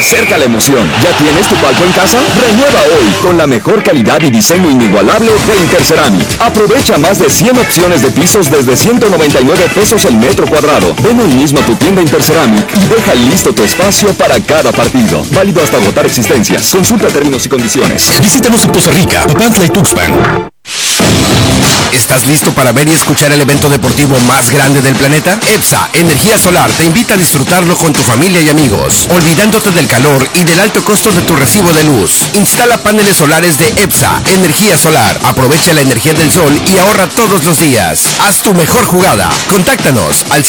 acerca la emoción. ¿Ya tienes tu palco en casa? Renueva hoy con la mejor calidad y diseño inigualable de Interceramic. Aprovecha más de 100 opciones de pisos desde 199 pesos el metro cuadrado. Ven hoy mismo a tu tienda Interceramic y deja listo tu espacio para cada partido. Válido hasta agotar existencias. Consulta términos y condiciones. Visítanos en Poza Rica, Papantla y Tuxpan. ¿Estás listo para ver y escuchar el evento deportivo más grande del planeta? EPSA Energía Solar te invita a disfrutarlo con tu familia y amigos, olvidándote del calor y del alto costo de tu recibo de luz. Instala paneles solares de EPSA Energía Solar. Aprovecha la energía del sol y ahorra todos los días. Haz tu mejor jugada. Contáctanos al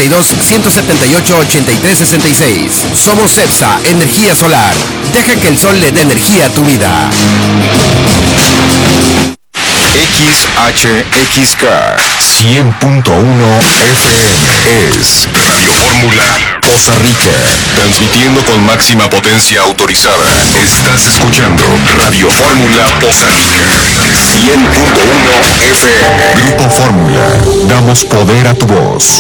782-178-8366. Somos EPSA Energía Solar. Deja que el sol le dé energía a tu vida. XHXK 100.1 FM es Radio Fórmula Poza Rica, transmitiendo con máxima potencia autorizada. Estás escuchando Radio Fórmula Poza Rica 100.1 FM. Grupo Fórmula, damos poder a tu voz.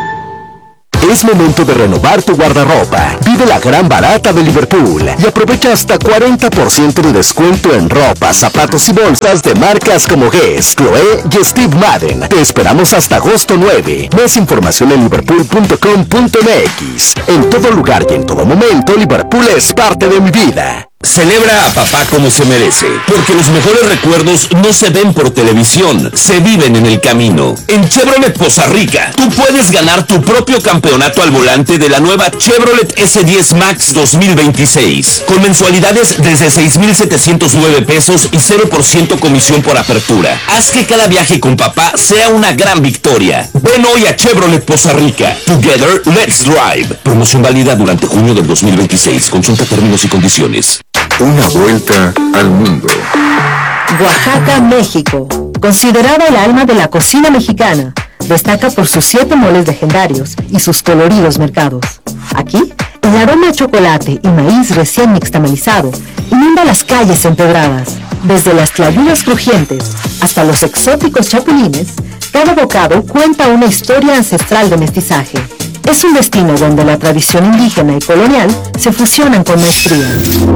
Es momento de renovar tu guardarropa. Vive la gran barata de Liverpool y aprovecha hasta 40% de descuento en ropa, zapatos y bolsas de marcas como Guess, Chloé y Steve Madden. Te esperamos hasta agosto 9. Más información en liverpool.com.mx. En todo lugar y en todo momento, Liverpool es parte de mi vida. Celebra a papá como se merece, porque los mejores recuerdos no se ven por televisión, se viven en el camino. En Chevrolet Poza Rica, tú puedes ganar tu propio campeonato al volante de la nueva Chevrolet S10 Max 2026, con mensualidades desde 6,709 pesos y 0% comisión por apertura. Haz que cada viaje con papá sea una gran victoria. Ven hoy a Chevrolet Poza Rica. Together, let's drive. Promoción válida durante junio del 2026. Consulta términos y condiciones. Una vuelta al mundo. Oaxaca, México. Considerada el alma de la cocina mexicana, destaca por sus 7 moles legendarios y sus coloridos mercados. Aquí, el aroma a chocolate y maíz recién nixtamalizado inunda las calles empedradas. Desde las tlayudas crujientes hasta los exóticos chapulines, cada bocado cuenta una historia ancestral de mestizaje. Es un destino donde la tradición indígena y colonial se fusionan con maestría.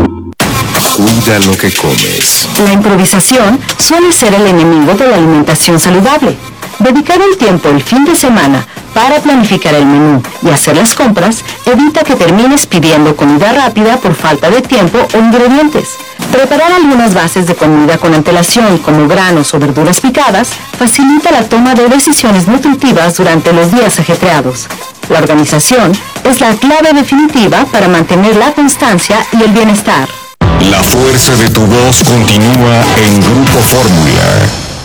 Cuida lo que comes. La improvisación suele ser el enemigo de la alimentación saludable. Dedicar el tiempo el fin de semana para planificar el menú y hacer las compras evita que termines pidiendo comida rápida por falta de tiempo o ingredientes. Preparar algunas bases de comida con antelación, como granos o verduras picadas, facilita la toma de decisiones nutritivas durante los días ajetreados. La organización es la clave definitiva para mantener la constancia y el bienestar. La fuerza de tu voz continúa en Grupo Fórmula.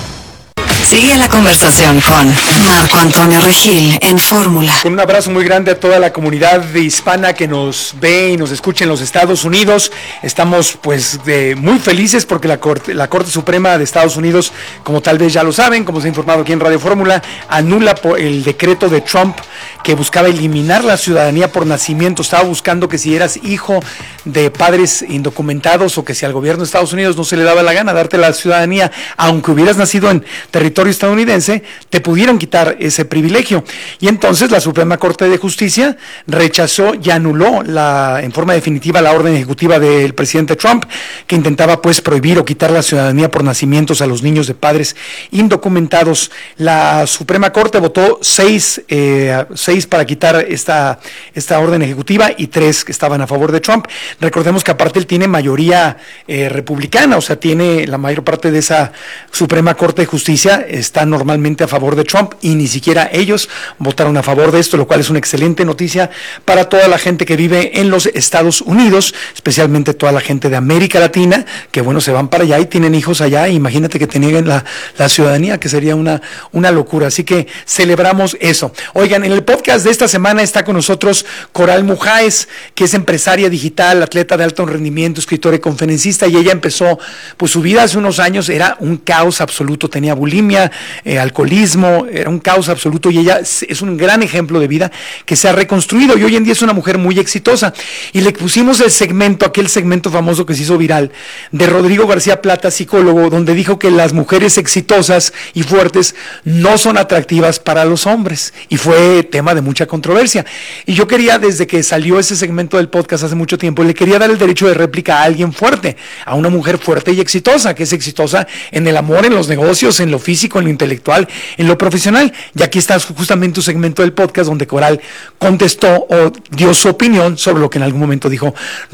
Sigue la conversación con Marco Antonio Regil en Fórmula. Con un abrazo muy grande a toda la comunidad hispana que nos ve y nos escucha en los Estados Unidos. Estamos pues muy felices porque la Corte Suprema de Estados Unidos, como tal vez ya lo saben, como se ha informado aquí en Radio Fórmula, anula el decreto de Trump que buscaba eliminar la ciudadanía por nacimiento. Estaba buscando que si eras hijo de padres indocumentados o que si al gobierno de Estados Unidos no se le daba la gana darte la ciudadanía, aunque hubieras nacido en territorio estadounidense, te pudieran quitar ese privilegio. Y entonces la Suprema Corte de Justicia rechazó y anuló en forma definitiva la orden ejecutiva del presidente Trump, que intentaba pues prohibir o quitar la ciudadanía por nacimientos a los niños de padres indocumentados. La Suprema Corte votó 6 para quitar esta orden ejecutiva y 3 que estaban a favor de Trump. Recordemos que aparte él tiene mayoría republicana, o sea, tiene la mayor parte de esa Suprema Corte de Justicia está normalmente a favor de Trump y ni siquiera ellos votaron a favor de esto, lo cual es una excelente noticia para toda la gente que vive en los Estados Unidos, especialmente toda la gente de América Latina, que bueno, se van para allá y tienen hijos allá, imagínate que te nieguen la ciudadanía, que sería una locura, así que celebramos eso. Oigan, en el podcast de esta semana está con nosotros Coral Mujáez, que es empresaria digital, atleta de alto rendimiento, escritora y conferencista, y ella empezó, pues su vida hace unos años era un caos absoluto, tenía bulimia, bulimia, alcoholismo, era un caos absoluto, y ella es un gran ejemplo de vida que se ha reconstruido, y hoy en día es una mujer muy exitosa. Y le pusimos el segmento, aquel segmento famoso que se hizo viral, de Rodrigo García Plata, psicólogo, donde dijo que las mujeres exitosas y fuertes no son atractivas para los hombres, y fue tema de mucha controversia. Y yo quería, desde que salió ese segmento del podcast hace mucho tiempo, le quería dar el derecho de réplica a alguien fuerte, a una mujer fuerte y exitosa, que es exitosa en el amor, en los negocios, en lo físico, en lo intelectual, en lo profesional. Y aquí está justamente un segmento del podcast donde Coral contestó o dio su opinión sobre lo que en algún momento dijo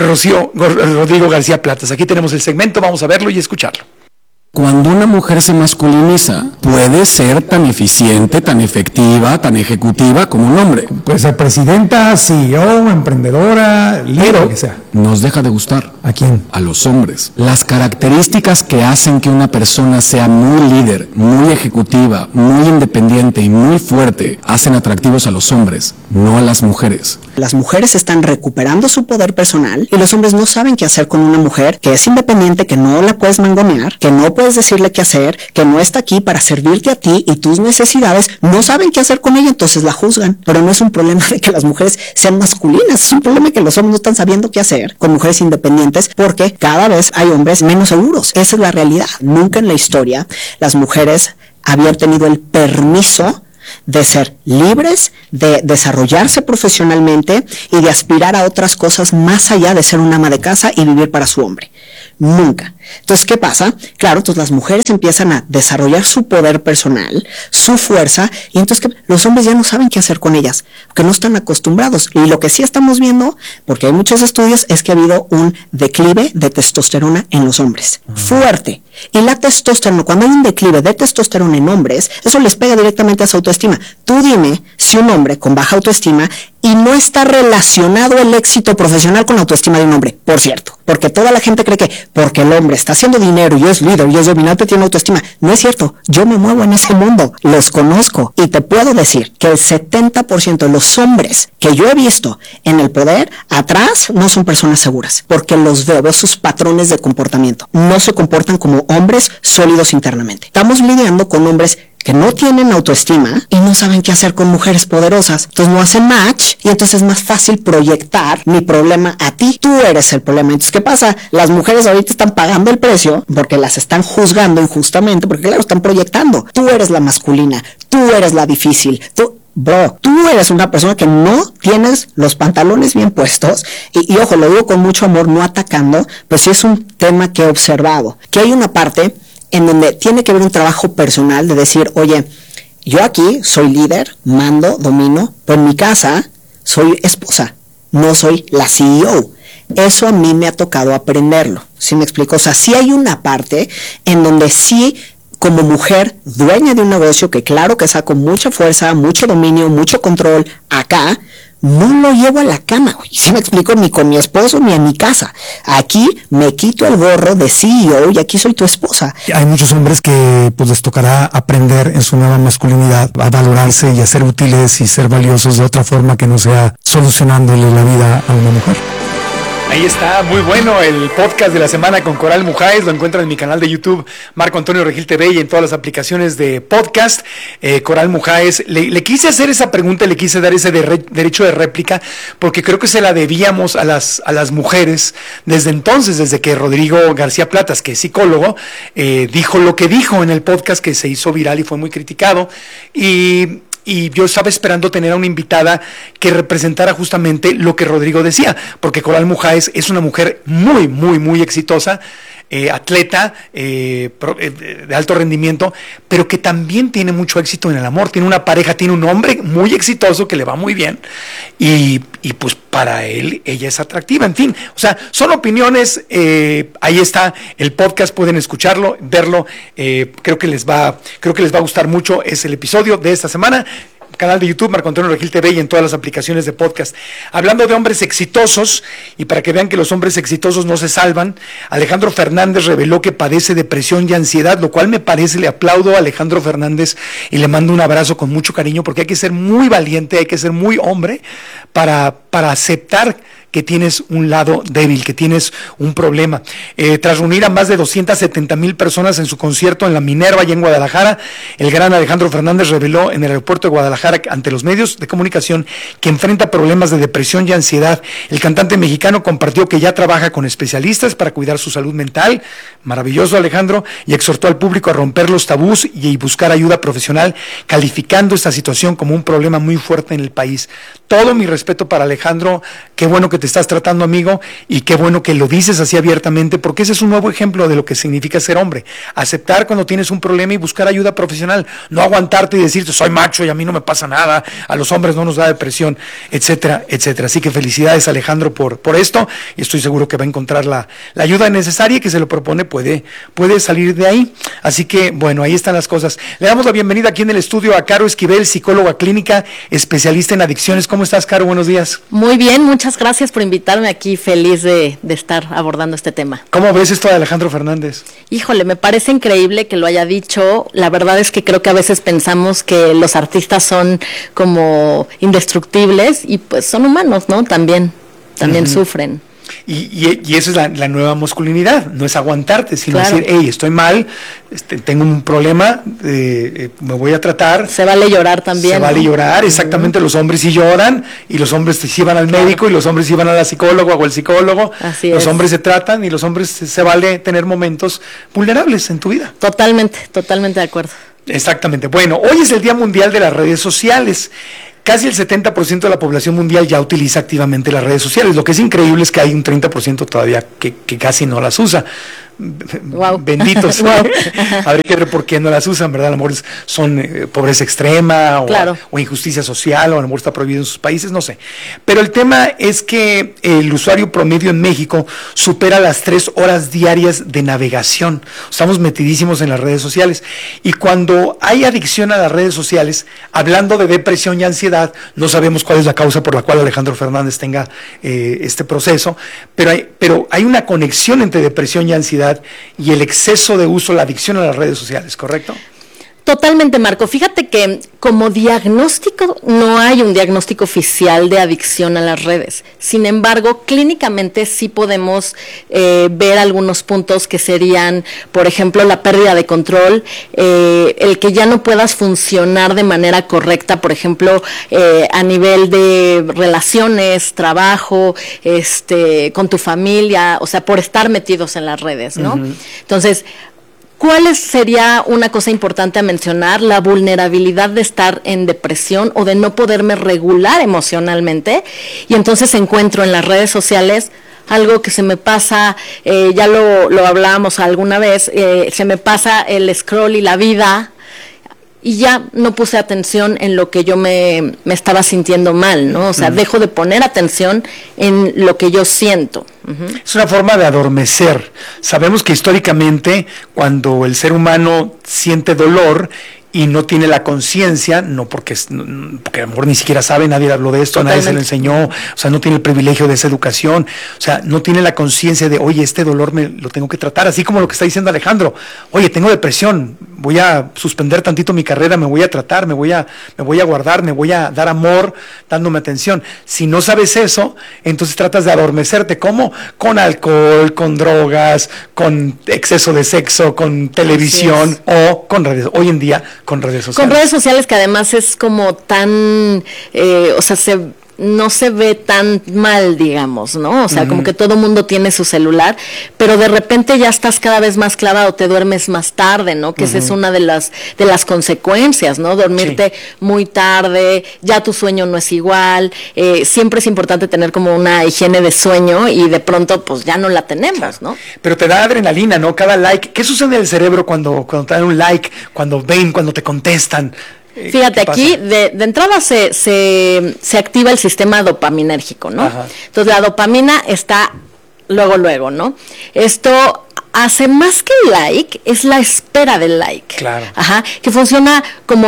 Rodrigo García Platas. Aquí tenemos el segmento, vamos a verlo y escucharlo. Cuando una mujer se masculiniza, puede ser tan eficiente, tan efectiva, tan ejecutiva como un hombre. Puede ser presidenta, CEO, emprendedora, líder, lo que sea. Nos deja de gustar. ¿A quién? A los hombres. Las características que hacen que una persona sea muy líder, muy ejecutiva, muy independiente y muy fuerte, hacen atractivos a los hombres, no a las mujeres. Las mujeres están recuperando su poder personal y los hombres no saben qué hacer con una mujer que es independiente, que no la puedes mangonear, que no puedes decirle qué hacer, que no está aquí para servirte a ti y tus necesidades. No saben qué hacer con ella, entonces la juzgan. Pero no es un problema de que las mujeres sean masculinas, es un problema de que los hombres no están sabiendo qué hacer con mujeres independientes, porque cada vez hay hombres menos seguros. Esa es la realidad. Nunca en la historia las mujeres habían tenido el permiso de ser libres, de desarrollarse profesionalmente y de aspirar a otras cosas más allá de ser una ama de casa y vivir para su hombre. Nunca. Entonces, ¿qué pasa? Claro, entonces las mujeres empiezan a desarrollar su poder personal, su fuerza, y entonces los hombres ya no saben qué hacer con ellas, porque no están acostumbrados. Y lo que sí estamos viendo, porque hay muchos estudios, es que ha habido un declive de testosterona en los hombres. Fuerte. Y la testosterona, cuando hay un declive de testosterona en hombres, eso les pega directamente a su autoestima. Tú dime si un hombre con baja autoestima, y no está relacionado el éxito profesional con la autoestima de un hombre, por cierto, porque toda la gente cree que porque el hombre está haciendo dinero y es líder y es dominante tiene autoestima. No es cierto, yo me muevo en ese mundo, los conozco y te puedo decir que el 70% de los hombres que yo he visto en el poder, atrás no son personas seguras, porque los veo sus patrones de comportamiento, no se comportan como hombres sólidos internamente. Estamos lidiando con hombres que no tienen autoestima y no saben qué hacer con mujeres poderosas. Entonces no hacen match y entonces es más fácil proyectar mi problema a ti. Tú eres el problema. Entonces, ¿qué pasa? Las mujeres ahorita están pagando el precio porque las están juzgando injustamente, porque claro, están proyectando. Tú eres la masculina, tú eres la difícil, tú eres una persona que no tienes los pantalones bien puestos y ojo, lo digo con mucho amor, no atacando, pero sí es un tema que he observado, que hay una parte en donde tiene que haber un trabajo personal de decir, oye, yo aquí soy líder, mando, domino, pero en mi casa soy esposa, no soy la CEO. Eso a mí me ha tocado aprenderlo, ¿sí me explico? O sea, sí hay una parte en donde sí, como mujer dueña de un negocio, que claro que saco mucha fuerza, mucho dominio, mucho control acá, no lo llevo a la cama, ¿sí me explico? Ni con mi esposo ni en mi casa. Aquí me quito el gorro de CEO y aquí soy tu esposa. Hay muchos hombres que pues les tocará aprender en su nueva masculinidad a valorarse y a ser útiles y ser valiosos de otra forma que no sea solucionándole la vida a una mujer. Ahí está, muy bueno el podcast de la semana con Coral Mujáez, lo encuentran en mi canal de YouTube, Marco Antonio Regil TV, y en todas las aplicaciones de podcast, Coral Mujáez. Le quise hacer esa pregunta, le quise dar ese derecho de réplica, porque creo que se la debíamos a las mujeres desde entonces, desde que Rodrigo García Platas, que es psicólogo, dijo lo que dijo en el podcast que se hizo viral y fue muy criticado, y yo estaba esperando tener a una invitada que representara justamente lo que Rodrigo decía, porque Coral Mujáez es una mujer muy, muy, muy exitosa, atleta de alto rendimiento, pero que también tiene mucho éxito en el amor. Tiene una pareja, tiene un hombre muy exitoso que le va muy bien y pues para él ella es atractiva. En fin, o sea, son opiniones. Ahí está el podcast, pueden escucharlo, verlo. Creo que les va a gustar mucho. Es el episodio de esta semana. Canal de YouTube, Marco Antonio Regil TV, y en todas las aplicaciones de podcast. Hablando de hombres exitosos, y para que vean que los hombres exitosos no se salvan, Alejandro Fernández reveló que padece depresión y ansiedad, lo cual me parece, le aplaudo a Alejandro Fernández y le mando un abrazo con mucho cariño, porque hay que ser muy valiente, hay que ser muy hombre para aceptar que tienes un lado débil, que tienes un problema. Tras reunir a más de 270,000 personas en su concierto en la Minerva y en Guadalajara, el gran Alejandro Fernández reveló en el aeropuerto de Guadalajara ante los medios de comunicación que enfrenta problemas de depresión y ansiedad. El cantante mexicano compartió que ya trabaja con especialistas para cuidar su salud mental. Maravilloso, Alejandro, y exhortó al público a romper los tabús y buscar ayuda profesional, calificando esta situación como un problema muy fuerte en el país. Todo mi respeto para Alejandro, qué bueno que te estás tratando, amigo, y qué bueno que lo dices así abiertamente, porque ese es un nuevo ejemplo de lo que significa ser hombre. Aceptar cuando tienes un problema y buscar ayuda profesional, no aguantarte y decirte soy macho y a mí no me pasa nada, a los hombres no nos da depresión, etcétera, etcétera. Así que felicidades, Alejandro, por esto, y estoy seguro que va a encontrar la ayuda necesaria y que se lo propone, puede salir de ahí. Así que, bueno, ahí están las cosas. Le damos la bienvenida aquí en el estudio a Caro Esquivel, psicóloga clínica, especialista en adicciones. ¿Cómo estás, Caro? Buenos días. Muy bien, muchas gracias por invitarme aquí, feliz de estar abordando este tema. ¿Cómo ves esto de Alejandro Fernández? Híjole, me parece increíble que lo haya dicho. La verdad es que creo que a veces pensamos que los artistas son como indestructibles y pues son humanos, ¿no? También sufren. Y eso es la nueva masculinidad, no es aguantarte, sino decir, hey, estoy mal, tengo un problema, me voy a tratar. Se vale llorar también. Se vale llorar, exactamente, los hombres sí lloran, y los hombres sí van al médico, y los hombres sí van a la psicóloga o al psicólogo. Así los es. hombres se tratan, y los hombres se vale tener momentos vulnerables en tu vida. Totalmente de acuerdo. Exactamente. Bueno, hoy es el Día Mundial de las Redes Sociales. Casi el 70% de la población mundial ya utiliza activamente las redes sociales. Lo que es increíble es que hay un 30% todavía que casi no las usa. Wow. Benditos. Wow. Habría que ver por qué no las usan, ¿verdad? A lo mejor son pobreza extrema o injusticia social, o a lo mejor está prohibido en sus países, no sé. Pero el tema es que el usuario promedio en México supera las 3 horas diarias de navegación. Estamos metidísimos en las redes sociales. Y cuando hay adicción a las redes sociales, hablando de depresión y ansiedad, no sabemos cuál es la causa por la cual Alejandro Fernández tenga este proceso, pero hay una conexión entre depresión y ansiedad y el exceso de uso, la adicción a las redes sociales, ¿correcto? Totalmente, Marco. Fíjate que como diagnóstico no hay un diagnóstico oficial de adicción a las redes. Sin embargo, clínicamente sí podemos ver algunos puntos que serían, por ejemplo, la pérdida de control, el que ya no puedas funcionar de manera correcta, por ejemplo, a nivel de relaciones, trabajo, con tu familia, o sea, por estar metidos en las redes, ¿no? Uh-huh. Entonces, ¿cuál sería una cosa importante a mencionar? La vulnerabilidad de estar en depresión o de no poderme regular emocionalmente, y entonces encuentro en las redes sociales algo que se me pasa, ya lo hablábamos alguna vez, se me pasa el scroll y la vida, y ya no puse atención en lo que yo me estaba sintiendo mal, ¿no? O sea, dejo de poner atención en lo que yo siento. Uh-huh. Es una forma de adormecer. Sabemos que históricamente, cuando el ser humano siente dolor y no tiene la conciencia, no porque a lo mejor ni siquiera sabe, nadie habló de esto, totalmente. Nadie se lo enseñó, o sea, no tiene el privilegio de esa educación, o sea, no tiene la conciencia de, oye, este dolor me lo tengo que tratar, así como lo que está diciendo Alejandro, oye, tengo depresión, voy a suspender tantito mi carrera, me voy a tratar, me voy a guardar, me voy a dar amor, dándome atención. Si no sabes eso, entonces tratas de adormecerte, ¿cómo? Con alcohol, con drogas, con exceso de sexo, con televisión o con redes, hoy en día con redes sociales. Con redes sociales, que además es como tan, o sea, no se ve tan mal, digamos, ¿no? O sea, como que todo mundo tiene su celular, pero de repente ya estás cada vez más clavado, te duermes más tarde, ¿no? Que esa es una de las consecuencias, ¿no? Dormirte muy tarde, ya tu sueño no es igual, siempre es importante tener como una higiene de sueño y de pronto pues ya no la tenemos, ¿no? Pero te da adrenalina, ¿no? Cada like. ¿Qué sucede en el cerebro cuando te dan un like, cuando ven, cuando te contestan? Fíjate, aquí de entrada se activa el sistema dopaminérgico, ¿no? Ajá. Entonces la dopamina está luego, ¿no? Esto hace más que el like, es la espera del like. Claro. Ajá, que funciona como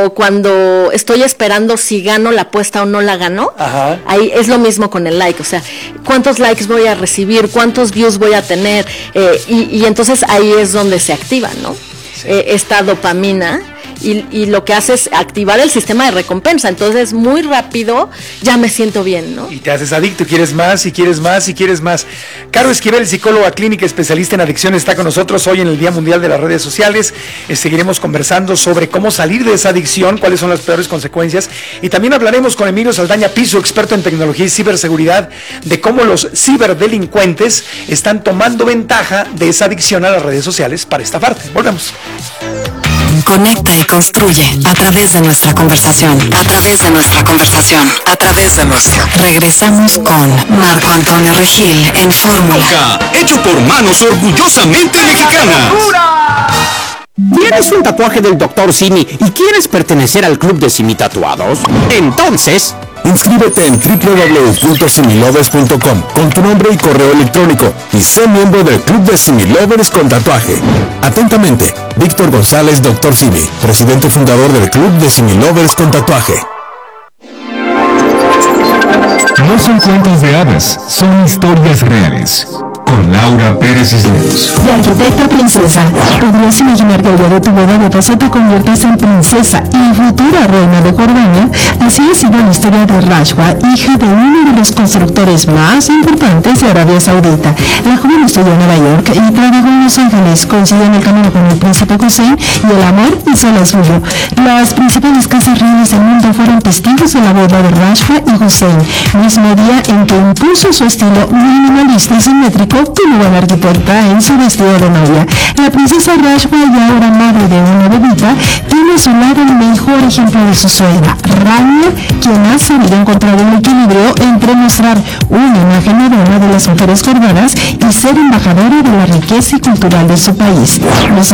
cuando estoy esperando si gano la apuesta o no la gano. Ajá. Ahí es lo mismo con el like, o sea, cuántos likes voy a recibir, cuántos views voy a tener, y entonces ahí es donde se activa, ¿no? Sí. Esta dopamina. y lo que hace es activar el sistema de recompensa. Entonces, muy rápido ya me siento bien, ¿no? Y te haces adicto, quieres más y quieres más y quieres más. Caro Esquivel, psicóloga clínica especialista en adicción, está con nosotros hoy en el Día Mundial de las Redes Sociales. Seguiremos conversando sobre cómo salir de esa adicción, cuáles son las peores consecuencias, y también hablaremos con Emilio Saldaña Piso, experto en tecnología y ciberseguridad, de cómo los ciberdelincuentes están tomando ventaja de esa adicción a las redes sociales para estafarte. Volvemos. Conecta y construye a través de nuestra conversación. A través de nuestra conversación. A través de nuestra. Regresamos con Marco Antonio Regil en Fórmula. Hecho por manos orgullosamente mexicanas. ¿Tienes un tatuaje del Dr. Simi y quieres pertenecer al club de Simi Tatuados? Entonces, inscríbete en www.similovers.com con tu nombre y correo electrónico y sé miembro del club de Similovers con tatuaje. Atentamente, Víctor González, Dr. Simi, presidente fundador del club de Similovers con tatuaje. No son cuentos de hadas, son historias reales. Con Laura Pérez Cisneros. De arquitecta princesa, ¿podrías imaginar que el día de tu boda de paso te conviertas en princesa y futura reina de Jordania? Así ha sido la historia de Rashwa, hija de uno de los constructores más importantes de Arabia Saudita. La joven estudió en Nueva York y trabajó en Los Ángeles, coincidió en el camino con el príncipe Hussein y el amor hizo lo suyo. Las principales casas reales del mundo fueron testigos de la boda de Rashwa y Hussein, mismo día en que impuso su estilo minimalista y simétrico como buena arquitecta en su vestido de novia. La princesa Rashwa, y ahora madre de una bebita, tiene a su lado el mejor ejemplo de su suegra, Rania, quien ha sabido encontrar un equilibrio entre mostrar una imagen moderna de las mujeres jordanas y ser embajadora de la riqueza y cultural de su país. Los